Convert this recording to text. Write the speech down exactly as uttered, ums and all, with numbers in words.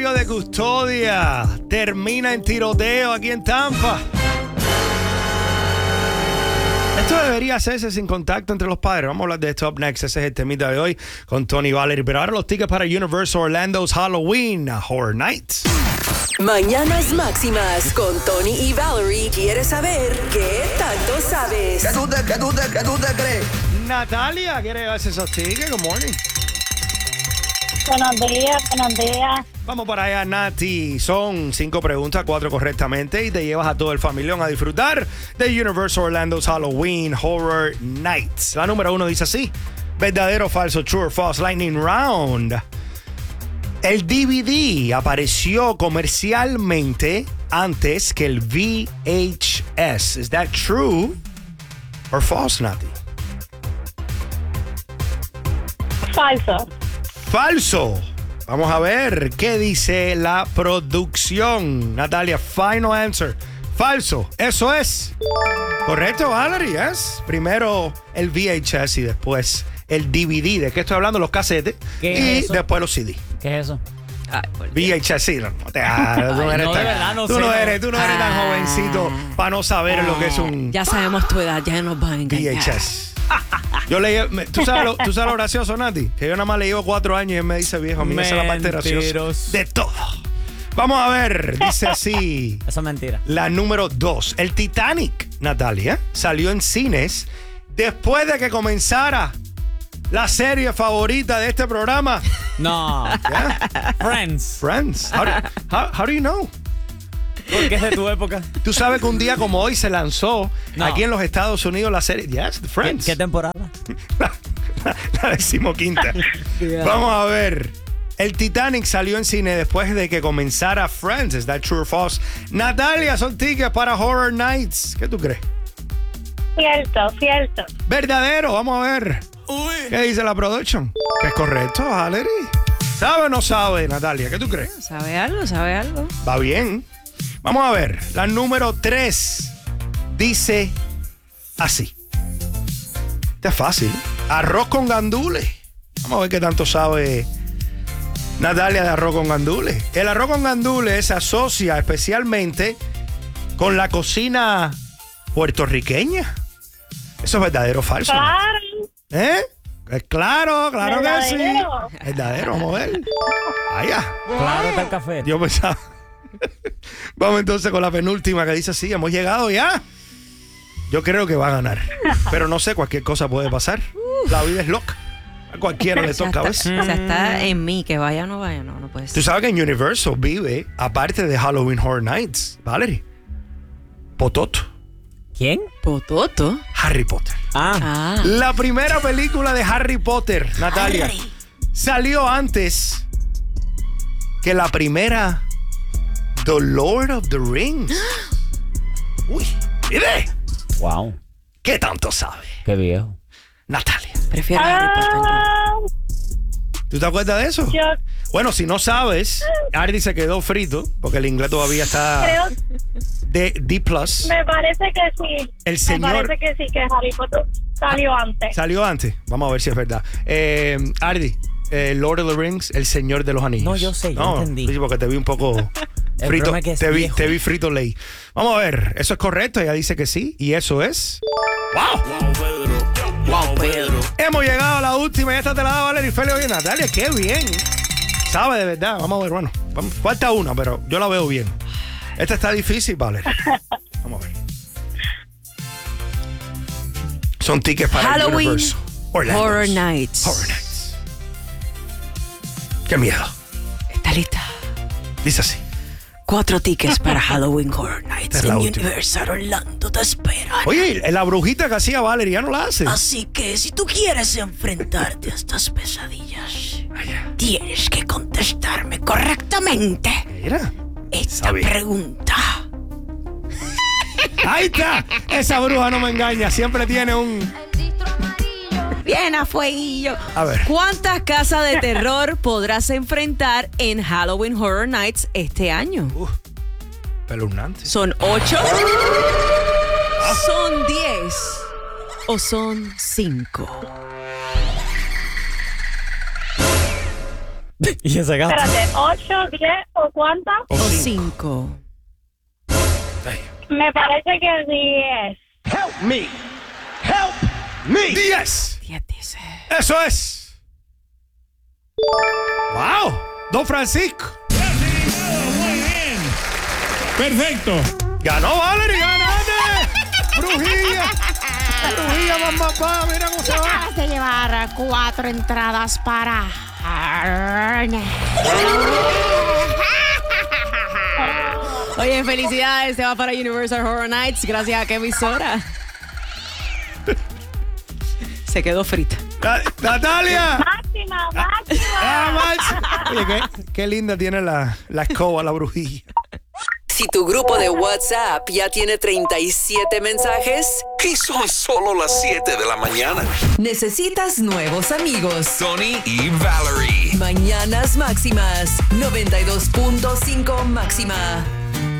De custodia termina en tiroteo aquí en Tampa. Esto debería hacerse sin contacto entre los padres. Vamos a hablar de esto up next. Ese es el temita de hoy con Tony Valerie. Pero ahora los tickets para Universal Orlando's Halloween Horror Nights. Mañanas máximas con Tony y Valerie. ¿Quieres saber qué tanto sabes? ¿Qué tú te, qué tú te, qué tú te crees? Natalia quiere llevarse esos tickets. Good morning. Buenos días, buenos días. Vamos para allá, Nati. Son cinco preguntas, cuatro correctamente, y te llevas a todo el familión a disfrutar de Universal Orlando's Halloween Horror Nights. La número uno dice así: verdadero o falso, true or false, lightning round. El D V D apareció comercialmente antes que el V H S. Is that true or false, Nati? Falso. Falso. Vamos a ver qué dice la producción. Natalia, final answer. Falso. Eso es. Correcto, Valerie. Yes. Primero el V H S y después el D V D. ¿De qué estoy hablando? Los casetes. ¿Qué y es eso? después los C D. ¿Qué es eso? Ay, por V H S, sí, no, no te hagas, tú no Ay, eres no, tan, de verdad, no tú sé, no no. eres, tú no eres tan Ah. jovencito para no saber lo que es un Ya sabemos tu edad, ya nos van a engañar. V H S. Yo leí, me- ¿tú, sabes lo, ¿Tú sabes lo gracioso, Nati? Que yo nada más le llevo cuatro años y él me dice, viejo, a mí esa es la parte graciosa Mentiroso. de todo. Vamos a ver, dice así. Eso es mentira. La número dos. El Titanic, Natalia, salió en cines después de que comenzara la serie favorita de este programa, No. ¿ya? Friends. Friends. How do, how- how do you know? Porque es de tu época. Tú sabes que un día como hoy se lanzó No. aquí en los Estados Unidos la serie, yes, ¿Qué, Friends. qué temporada? La, la decimoquinta. Vamos a ver. El Titanic salió en cine después de que comenzara Friends. ¿Es that true or false? Natalia, son tickets para Horror Nights. ¿Qué tú crees? Cierto, cierto. Verdadero, vamos a ver. ¿Qué dice la production? ¿Que es correcto, Valerie? ¿Sabe o no sabe, Natalia? ¿Qué tú crees? ¿Sabe algo? ¿Sabe algo? Va bien. Vamos a ver. La número tres dice así. Este es fácil. Arroz con gandules. Vamos a ver qué tanto sabe Natalia de arroz con gandules. El arroz con gandules se asocia especialmente con la cocina puertorriqueña. ¿Eso es verdadero o falso? Claro. ¿Eh? Es claro, claro que sí. Verdadero. Verdadero, vamos a ver. Vaya. Claro, está el café. Yo pensaba. Vamos entonces con la penúltima que dice así, hemos llegado ya. Yo creo que va a ganar. Pero no sé, cualquier cosa puede pasar. La vida es loca. A cualquiera le O sea, toca a está, veces. o sea, está en mí, que vaya o no vaya, no, no puede Tú ser. sabes que en Universal vive, aparte de Halloween Horror Nights, Valerie, Pototo, ¿Quién? Pototo. Harry Potter. Ah. Ah. La primera película de Harry Potter, Natalia, salió antes que la primera The Lord of the Rings. Uy, mire, Wow. ¿qué tanto sabe? Qué viejo. Natalia, Prefiero a Harry Potter. yo. Ah, ¿tú te acuerdas de eso? yo Bueno, si no sabes, Ardi se quedó frito porque el inglés todavía está creo, de D+. me parece que sí. El señor- Me parece que sí, que Harry Potter salió antes. Salió antes. Vamos a ver si es verdad. Eh, Ardi, eh, Lord of the Rings, El Señor de los Anillos. No, yo sé, yo entendí. Sí, porque te vi un poco El frito. problema es que es te, vi, viejo. te vi frito ley. Vamos a ver, eso es correcto. Ella dice que sí. Y eso es. ¡Wow! Wow, Pedro. Hemos llegado a la última y esta te la da Valerie Félix. Oye, Natalia, qué bien. Sabe de verdad. Vamos a ver, bueno. vamos- falta una, pero yo la veo bien. Esta está difícil, Valerie. Vamos a ver. Son tickets para Halloween Universal Orlando's Horror Nights. Horror Nights. Qué miedo. ¿Está lista? Dice así. Cuatro tickets para Halloween Horror Nights Es la en última. Universal Orlando te esperan. Oye, la brujita que hacía Valerie ya no la hace. Así que si tú quieres enfrentarte a estas pesadillas, tienes que contestarme correctamente Mira. esta Sabía. pregunta. Ahí está. Esa bruja no me engaña. Siempre tiene un... Bien, a fueguillo. A ver. ¿Cuántas casas de terror podrás enfrentar en Halloween Horror Nights este año? Peluznante. ¿Son ocho? ¿Son diez? ¿O son cinco? Y ese gato. Espérate, ¿ocho, diez o cuántas? O O cinco. cinco. Me parece que diez. Help me. Help me. diez. Diez dice. Eso es. ¡Wow! Don Francisco. Muy bien. Perfecto. Ganó Valerie, ganaste. Brujilla. Brujilla, mamá, papá. Mira cómo se va. Acabas de llevar cuatro entradas para Arne. Oye, felicidades. Se va para Universal Horror Nights. Gracias a qué emisora. Se quedó frita. Na- Natalia. Máxima, máxima. Ah, Max. Oye, qué, qué linda tiene la, la escoba, la brujilla. Si tu grupo de WhatsApp ya tiene treinta y siete mensajes, Y son solo las siete de la mañana. necesitas nuevos amigos. Tony y Valerie. Mañanas Máximas, noventa y dos punto cinco máxima.